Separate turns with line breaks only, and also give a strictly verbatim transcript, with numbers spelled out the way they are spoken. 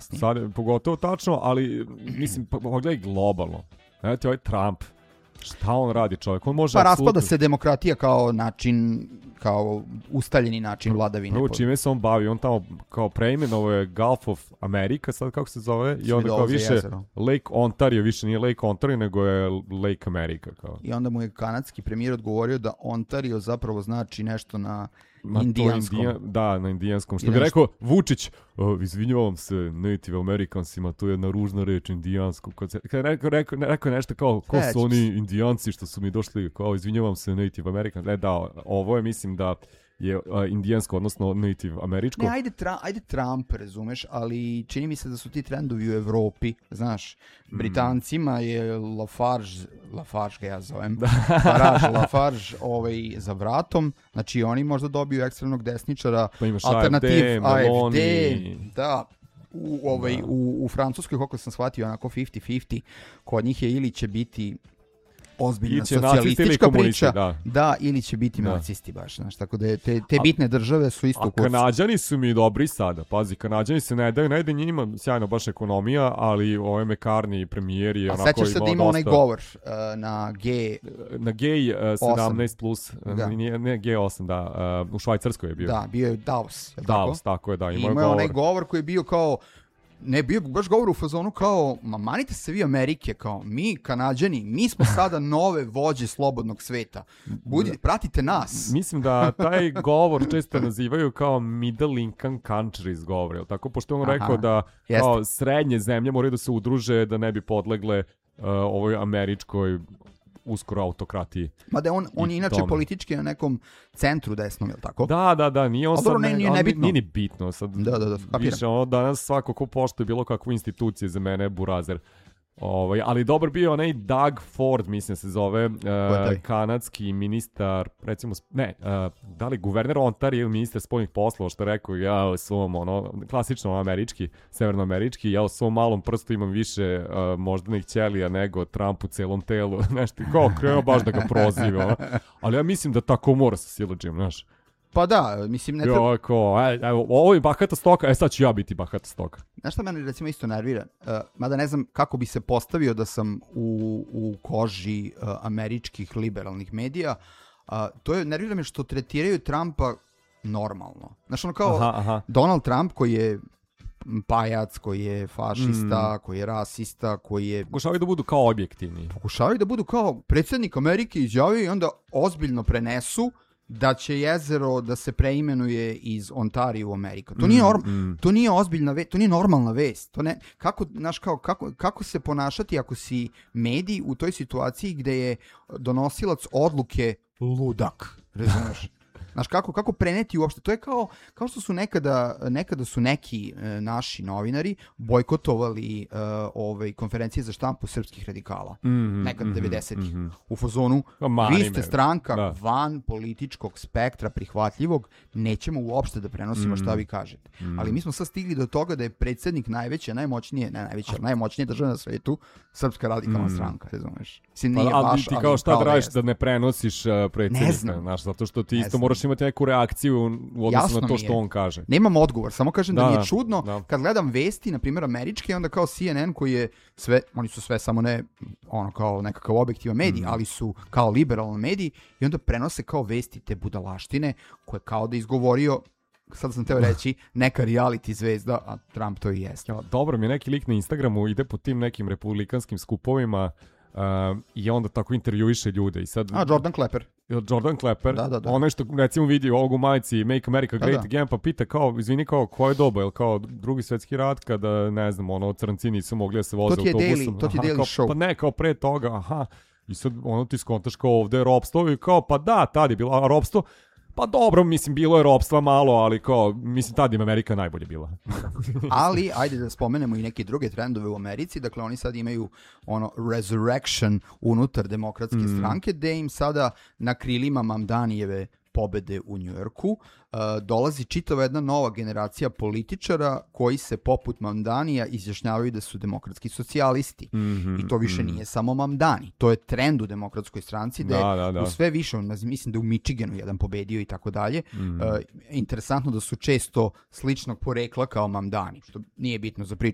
kasnije.
Sad je pogotovo tačno, ali mislim, pogledaj globalno. Evo ti ovaj Trump, šta on radi čovjek? On može
pa
apsolutno...
raspada se demokratija kao način, kao ustaljeni način vladavine.
Prvo čime se on bavi, on tamo kao preimenovao je Gulf of America, sad kako se zove, i onda kao više
jezero.
Lake Ontario, više nije Lake Ontario, nego je Lake America. Kao.
I onda mu je kanadski premijer odgovorio da Ontario zapravo znači nešto na
Na
indijanskom.
Indija, da, na indijanskom. Što
I
bi
nešto...
rekao Vučić, o, izvinjavam se Native Americansima, to je jedna ružna reč indijansku. Kad je rekao, rekao, rekao nešto kao, ko su oni indijanci što su mi došli, kao izvinjavam se Native Americans. Ne, da, ovo je mislim da je uh, indijansko, odnosno native američko.
Ne, ajde, tra, ajde Trump, razumeš, ali čini mi se da su ti trendovi u Evropi, znaš, Britancima je Lafarge, Lafarge ga ja zovem, Farage, Lafarge ovaj, za vratom, znači oni možda dobiju ekstremnog desničara,
pa imaš
alternativ
A F D,
A F D, da, u, ovaj, da. U, u Francuskoj, koliko sam shvatio, onako pedeset pedeset, kod njih je ili će biti ozbiljna socijalistička priča, da. da, ili će biti da. nacisti baš, znaš, tako da je, te, te bitne države su isto u kursu.
A Kanađani su mi dobri sada, pazi, Kanađani se ne daju, ne ide njima sjajno baš ekonomija, ali ovaj McCartney premijer je onako imao dosta... A sećaš se da ima onaj
govor uh, na G...
Na G sedamnaest plus, da. ne, ne G osam, da, uh, u Švajcarskoj je bio.
Da, bio je Davos. Je
Davos, tako? tako je, da, imao je
govor. Onaj govor koji je bio kao... Ne, bio baš govor u fazonu kao, ma manite se vi Amerike, kao mi Kanađani, mi smo sada nove vođe slobodnog sveta. Budite, pratite nas.
Mislim da taj govor često nazivaju kao middle income countries govor, jel tako? Pošto on rekao da kao srednje zemlje moraju da se udruže da ne bi podlegle uh, ovoj američkoj uskoro autokratiji.
Mada on, on je inače tome. Politički na nekom centru desnom, je li tako?
Da, da, da, nije on sad,
ne, nije, nebitno.
Nije ni bitno. Sad,
da, da, da,
više ono, danas svako ko poštuje bilo kakvu instituciju za mene je burazer. Ovaj, ali dobar bio onaj Doug Ford, mislim se zove, uh, kanadski ministar, recimo, ne, uh, da li guverner Ontario ili ministar spoljnih poslova, što rekao, ja u svom, ono, klasično američki, severnoamerički, ja u svom malom prstu imam više uh, moždanih ćelija nego Trump u celom telu, nešto, kao kreo baš da ga proziva, ono. Ali ja mislim da tako mora sa silađem, znaš.
Pa da, mislim ne treba...
Jo, ko, evo, ovo je bahata stoka, e sad ću ja biti bahata stoka.
Znaš šta mene recimo isto nervira? Uh, mada ne znam kako bi se postavio da sam u, u koži uh, američkih liberalnih medija. Uh, to je, nervira me što tretiraju Trumpa normalno. Znaš ono kao
aha, aha.
Donald Trump koji je pajac, koji je fašista, mm. koji je rasista, koji je...
Pokušavaju da budu kao objektivni.
Pokušavaju da budu kao predsjednik Amerike izjavio i onda ozbiljno prenesu da će jezero da se preimenuje iz Ontario u Ameriku. To nije norm, mm. to nije ozbiljna vest, to nije normalna vest. To ne, kako, znaš, kao, kako, kako se ponašati ako si medij u toj situaciji gde je donosilac odluke ludak, razumeš? Znaš, kako, kako preneti uopšte? To je kao, kao što su nekada, nekada su neki e, naši novinari bojkotovali e, ovaj, konferencije za štampu srpskih radikala.
Mm-hmm,
nekad
mm-hmm,
devedesetih.
Mm-hmm.
U fazonu,
Mani
vi ste
me.
stranka
da.
van političkog spektra prihvatljivog, nećemo uopšte da prenosimo mm-hmm. šta vi kažete. Mm-hmm. Ali mi smo sad stigli do toga da je predsjednik najveće, najmoćnije, ne najveća, najmoćnije države na svetu, Srpska radikalna mm-hmm. stranka, razumeš? Mislim, nije
pa, ali
baš,
ti kao šta da radiš da ne prenosiš uh, predsjednika,
ne znam.
Znaš, zato što ti isto moraš imati neku reakciju u odnosu
Jasno
na to što on kaže.
Nemam odgovor, samo kažem da, da mi je čudno
da.
kad gledam vesti, na primjer američke, onda kao C N N koji je sve, oni su sve samo ne ono kao nekakav objektivan medij, mm. ali su kao liberalan medij i onda prenose kao vesti te budalaštine koje kao da izgovorio, sad sam teo reći, neka reality zvezda, a Trump to i jeste.
Ja, dobro, mi je neki lik na Instagramu ide po tim nekim republikanskim skupovima uh, i onda tako intervjuiše ljude. I sad,
a, Jordan Klepper.
Jordan Klepper,
da, da, da.
onaj što recimo vidi ovog u majici Make America Great
da, da.
Again, pa pita kao, izvini, kao, koje doba, je li kao drugi svjetski rat, kada, ne znam, ono, crnci nisu mogli da se voze autobusom.
Daily, to ti je daily
kao,
show.
Pa ne, kao pre toga, aha, i sad ono ti skontaš kao ovde je ropstvo i kao, pa da, tad je bilo, a ropstvo, pa dobro, mislim, bilo je ropstva malo, ali kao, mislim, tad im Amerika najbolje bila.
Ali, ajde da spomenemo i neke druge trendove u Americi, dakle, oni sad imaju ono resurrection unutar demokratske mm. stranke, gde im sada na krilima Mamdanijeve pobede u Njujorku uh, dolazi čitava jedna nova generacija političara koji se poput Mamdanija izjašnjavaju da su demokratski socijalisti.
Mm-hmm,
I to više
mm.
nije samo Mamdani. To je trend u demokratskoj stranci da,
da, da, da.
u sve više, mislim da u Michiganu jedan pobedio i tako dalje.
Mm.
Uh, interesantno da su često sličnog porekla kao Mamdani, što nije bitno za priču.